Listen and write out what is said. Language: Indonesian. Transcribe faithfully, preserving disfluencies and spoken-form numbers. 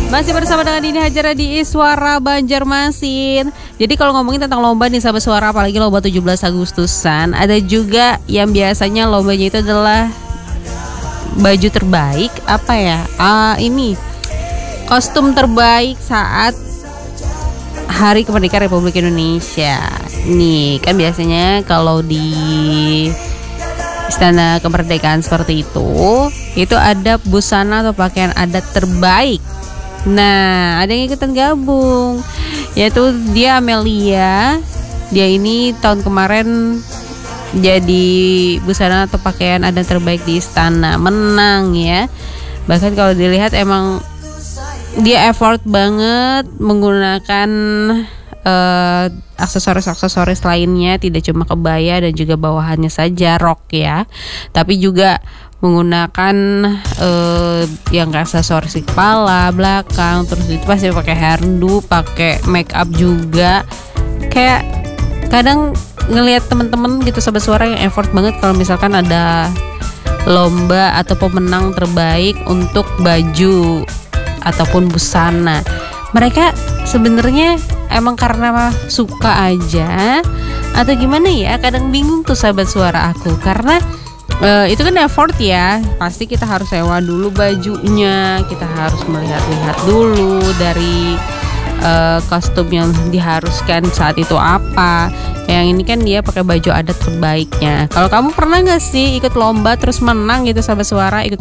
Masih bersama dengan Dini Hajara di Suara Banjarmasin. Jadi kalau ngomongin tentang lomba nih sahabat suara, apalagi lomba tujuh belas Agustusan, ada juga yang biasanya lombanya itu adalah baju terbaik, apa ya? Ah, ini kostum terbaik saat Hari Kemerdekaan Republik Indonesia. Nih, kan biasanya kalau di Istana Kemerdekaan seperti itu, itu ada busana atau pakaian adat terbaik. Nah, ada yang ikutan gabung, yaitu dia Amelia. Dia ini tahun kemarin jadi busana atau pakaian adat terbaik di istana, menang ya. Bahkan kalau dilihat emang dia effort banget menggunakan uh, aksesoris-aksesoris lainnya, tidak cuma kebaya dan juga bawahannya saja rok ya, tapi juga menggunakan uh, yang aksesoris di kepala, belakang, terus itu pasti pakai hairdo, pakai make up juga. Kayak kadang ngelihat temen-temen gitu sobat suara yang effort banget kalau misalkan ada lomba atau pemenang terbaik untuk baju ataupun busana. Mereka sebenarnya emang karena suka aja atau gimana ya? Kadang bingung tuh sahabat suara aku, karena Uh, itu kan effort ya, pasti kita harus sewa dulu bajunya, kita harus melihat-lihat dulu dari uh, kostum yang diharuskan saat itu apa. Yang ini kan dia pakai baju adat terbaiknya. Kalau kamu pernah nggak sih ikut lomba terus menang gitu sahabat suara, ikut